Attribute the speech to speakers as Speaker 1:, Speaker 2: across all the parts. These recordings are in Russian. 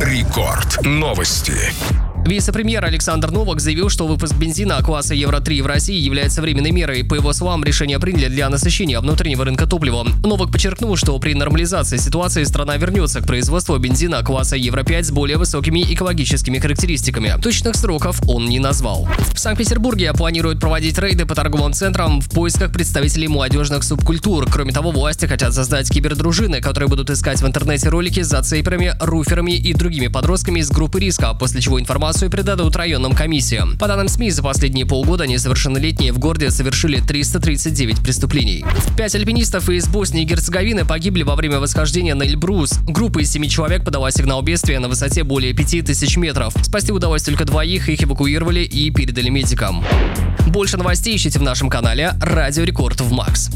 Speaker 1: Рекорд. Новости.
Speaker 2: Вице-премьер Александр Новак заявил, что выпуск бензина класса Евро-3 в России является временной мерой. По его словам, решение приняли для насыщения внутреннего рынка топлива. Новак подчеркнул, что при нормализации ситуации страна вернется к производству бензина класса Евро-5 с более высокими экологическими характеристиками. Точных сроков он не назвал. В Санкт-Петербурге планируют проводить рейды по торговым центрам в поисках представителей молодежных субкультур. Кроме того, власти хотят создать кибердружины, которые будут искать в интернете ролики с зацейперами, руферами и другими подростками из группы риска, после чего информацию передадут районным комиссиям. По данным СМИ, за последние полгода несовершеннолетние в городе совершили 339 преступлений. 5 альпинистов из Боснии и Герцеговины погибли во время восхождения на Эльбрус. Группа из 7 человек подала сигнал бедствия на высоте более 5000 метров. Спасти удалось только двоих, их эвакуировали и передали медикам. Больше новостей ищите в нашем канале Радио Рекорд в Макс.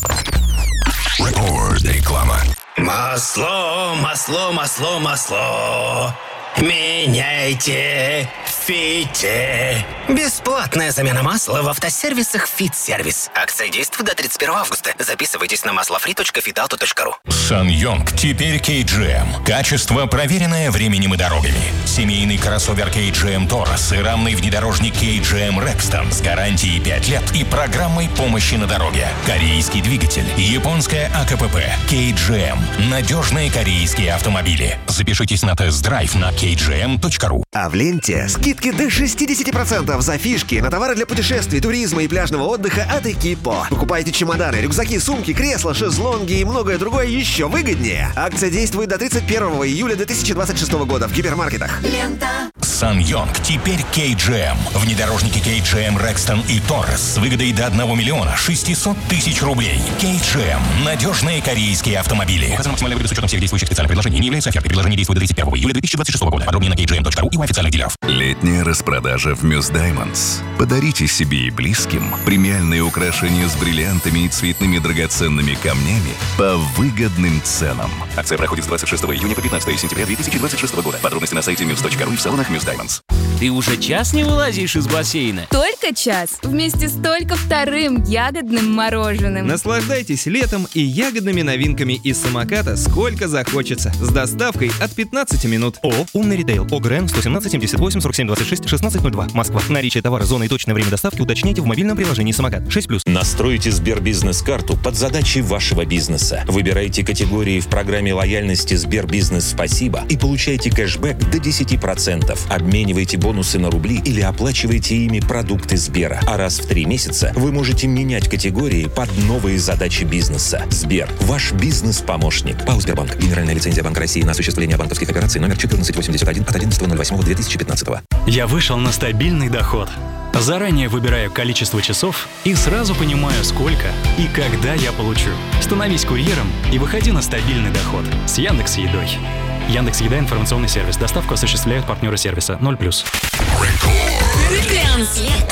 Speaker 1: Реклама.
Speaker 3: Масло, масло, масло, масло. Меняйте в Фите. Бесплатная замена масла в автосервисах «Фит-сервис». Акция действует до 31 августа. Записывайтесь на maslofree.fitauto.ru.
Speaker 4: SsangYong теперь KGM. Качество, проверенное временем и дорогами. Семейный кроссовер KGM Taurus и рамный внедорожник KGM Rexton с гарантией 5 лет и программой помощи на дороге. Корейский двигатель, японская АКПП, KGM. Надежные корейские автомобили. Запишитесь на тест-драйв на kgm.ru.
Speaker 5: А в ленте скидки до 60% за фишки на товары для путешествий, туризма и пляжного отдыха от Экипо. Покупайте чемоданы, рюкзаки, сумки, кресла, шезлонги и многое другое еще выгоднее. Акция действует до 31 июля 2026 года в гипермаркетах.
Speaker 6: Лента.
Speaker 4: SsangYong теперь KGM. Внедорожники KGM Rexton и Taurus с выгодой до 1 600 000 рублей. KGM. Надежные корейские автомобили. Указана максимальная выгода с учетом всех действующих специальных предложений. Не является офертой. Предложение действует до 31 июля 2026 года. Подробнее на kgm.ru и у официальных дилеров.
Speaker 1: Летняя распродажа в Muse Diamonds. Подарите себе и близким премиальные украшения с бриллиантами и цветными драгоценными камнями по выгодным ценам. Акция проходит с 26 июня по 15 сентября 2026 года. Подробности на сайте muse.ru и в салонах Muse Diamonds.
Speaker 7: Ты уже час не вылазишь из бассейна?
Speaker 6: Только час. Вместе с только вторым ягодным мороженым.
Speaker 8: Наслаждайтесь летом и ягодными новинками из самоката сколько захочется. С доставкой от 15 минут.
Speaker 9: ООО «Умный ритейл». ОГРН 117 78 47 26 1602. Москва. Наличие товара, зона и точное время доставки уточняйте в мобильном приложении «Самокат». 6+.
Speaker 10: Настройте Сбербизнес-карту под задачи вашего бизнеса. Выбирайте категории в программе лояльности Сбербизнес «Спасибо» и получайте кэшбэк до 10%. Обменивайте бонусы на рубли или оплачивайте ими продукты Сбера. А раз в 3 месяца вы можете менять категории под новые задачи бизнеса. Сбер. Ваш бизнес-помощник. ПАО «Сбербанк». Генеральная лицензия Банка России на осуществление банковских операций номер 1481 от 11.08.2015.
Speaker 11: Я вышел на стабильный доход. Заранее выбираю количество часов и сразу понимаю, сколько и когда я получу. Становись курьером и выходи на стабильный доход с Яндекс.Едой. Яндекс.Еда — информационный сервис. Доставку осуществляют партнеры сервиса 0+.
Speaker 1: Рекорд.